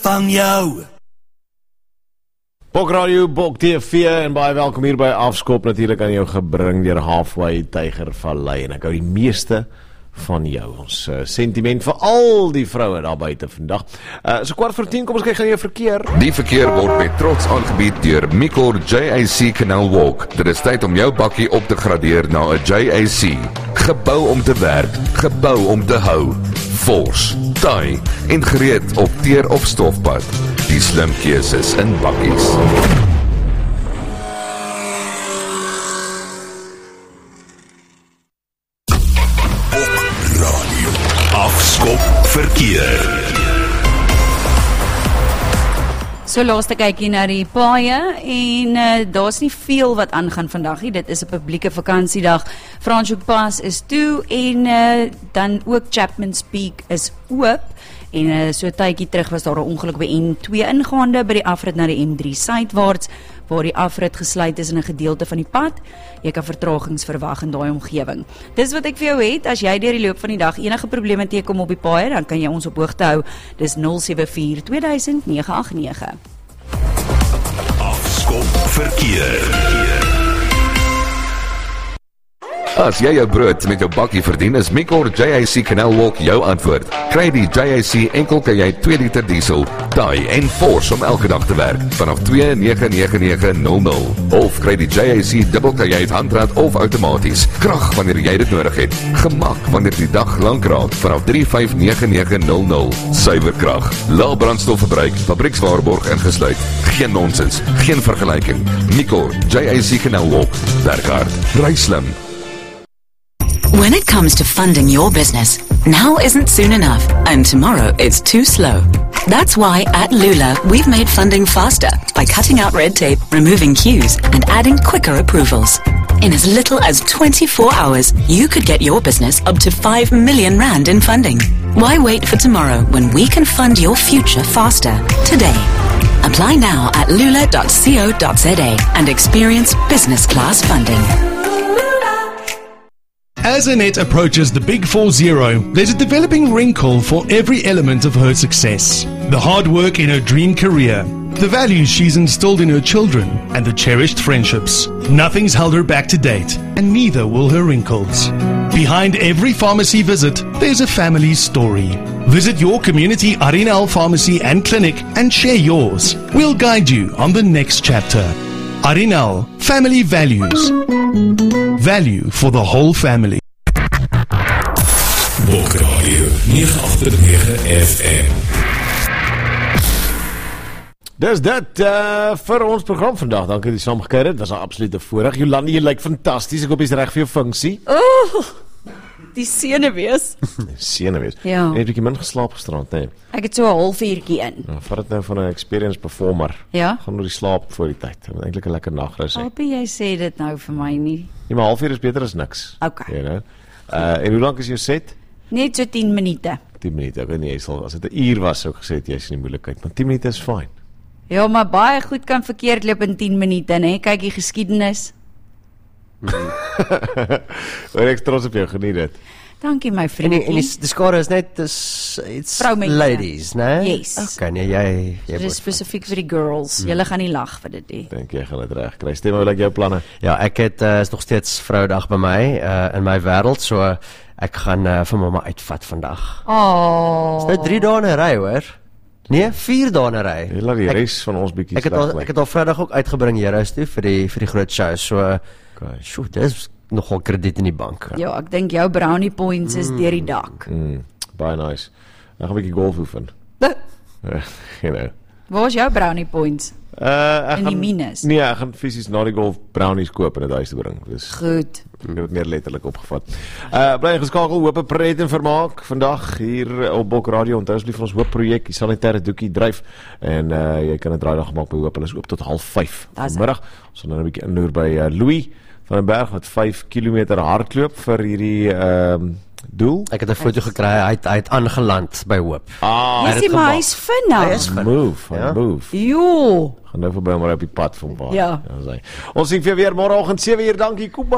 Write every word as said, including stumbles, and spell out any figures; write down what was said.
van jou. Bok Radio, Bok T V en baie welkom hier by Afskop, natuurlik aan jou gebring deur Halfway Tygervallei en ek hou die meeste van jou, ons uh, sentiment vir al die vroue daar buite vandag. Uh, so kwart voor tien, kom ons kyk gaan jou verkeer. Die verkeer word met trots aangebied deur Micor J A C Canal Walk. Dit is tyd om jou bakkie op te gradeer na 'n J A C. Gebou om te werk, gebou om te hou. Fors, taai en gereed op teer of stofpad. Die slim keuses in bakkies. Afskop verkeer. So laaste kykie na die paaie en uh, daar's nie veel wat aangaan vandag nie. Dit is 'n publieke vakansiedag. Franschhoekpas is toe en uh, dan ook Chapman's Peak is oop. En uh, so 'n tydjie terug was daar 'n ongeluk by N twee ingaande by die afrit na die M drie suidwaarts, waar die afrit gesluit is in 'n gedeelte van die pad. Jy kan vertragings verwag in daai omgewing. Dis wat ek vir jou het. As jy deur die loop van die dag enige probleme teekom op die paaie, dan kan jy ons op hoogte hou. Dis nul sewe vier twee duisend nege agt nege. Afskop verkeer. As jy jou brood met jou bakkie verdien, is Micor J A C Canal Walk jou antwoord. Kry die J A C enkel kan jy twee liter diesel, taai en Fors om elke dag te werk, vanaf twee nege nege nege nul nul. Of kry die J A C dubbel kan jy het handrat of outomaties. Krag wanneer jy dit nodig het. Gemak wanneer die dag lank raak, vanaf drie vyf nege nege nul nul. Suiwer krag, lae brandstofverbruik, fabriekswaarborg ingesluit. Geen nonsens, geen vergelyking. Micor J A C Canal Walk. Werk hard, ry slim. When it comes to funding your business, now isn't soon enough, and tomorrow is too slow. That's why at Lula, we've made funding faster by cutting out red tape, removing queues, and adding quicker approvals. In as little as twenty-four hours, you could get your business up to five million rand in funding. Why wait for tomorrow when we can fund your future faster today? Apply now at lula dot co dot za and experience business class funding. As Annette approaches the big four zero, there's a developing wrinkle for every element of her success. The hard work in her dream career, the values she's instilled in her children, and the cherished friendships. Nothing's held her back to date, and neither will her wrinkles. Behind every pharmacy visit, there's a family story. Visit your community Arinal pharmacy and clinic and share yours. We'll guide you on the next chapter. Arinal, family values. Value for the whole family. Bok Radio nege agt nege F M. Dis dit uh, vir ons program vandag. Dankie dat jy saam gekyk het. Dit was 'n absolute voorreg. Jolande, jy lyk fantasties. Ek hoop jy's reg vir jou funksie. Oh, die senuwees. Senuwees. Ja. Jy het 'n bietjie min geslaap gisterand, hè? Ek het so 'n halfuurtjie in. Nou, vat dit nou van 'n experienced performer. Ja? Gaan oor die slaap voor die tyd. Ek moet eintlik 'n lekker nagrus hê. Albei jy sê dit nou vir my nie. Ja, maar halfuur is beter as niks. Okay. You know? Uh, en hoe lank is jou set? Net so tien minute. tien minute. Ek weet nie, jy sal, as dit 'n uur was, sou ek gesê het jy's in die moeilikheid, maar tien minute is fyn. Ja, maar baie goed kan verkeerd loop in tien minute, né? Kyk die geskiedenis. Ek is trots op jou, geniet dit. Dankie my En vriendie. die, en die, die skare is net dis it's Vroumense. ladies, né? Yes. Okay, nee, jy jy Dit is spesifiek vir die girls. Julle gaan nie lag vir dit nie. Dink jy gaan dit reg kry. Stem hoe lyk jou planne? Ja, ek het uh, is nog steeds Vrouedag by my uh, in my wêreld, so uh, ek gaan uh, vir mamma uitvat vandag. Oh. Dis nou drie dae in 'n ry, hoor. Nee, vier dae in 'n ry. Jy laat die Ek- res van ons bietjie Ek het al ek het al Vrydag ook uitgebring Heroes toe vir die vir die groot show. So, uh, Okay. sjoe, dis nogal krediet in die bank. Ja, ek dink jou brownie points is deur die dak. Mm, baie nice. Ek gaan 'n bietjie golf oefen. You know. Waar is jou brownie points? Uh, ek In die gaan- minus? Nee, ek gaan fisies na die golf brownies koop en dit huis te bring. Dus Goed. ek het dit meer letterlik opgevat. Uh, bly geskakel, hoop 'n pret en vermaak vandag hier op Bok Radio. Onthou asseblief vir ons hoopprojek, die sanitêre doekie dryf en uh, jy kan dit draai dag maak by Hoop. Hulle is oop tot half vyf Dis vanmiddag. Ons gaan nou 'n bietjie inloer by uh, Louis van den Berg wat vyf kilometer hardloop vir hierdie ehm uh, doel. Ek het 'n foto gekry, hy het hy het aangeland by Hoop. Ah, Jy sien maar hy's vinnig. Hy is vinnig. move, Ja. move. Jo. Gaan nou verby hom maar op die pad van pa. Ja. Ons sien vir weer môreoggend sewe uur. Dankie Koop.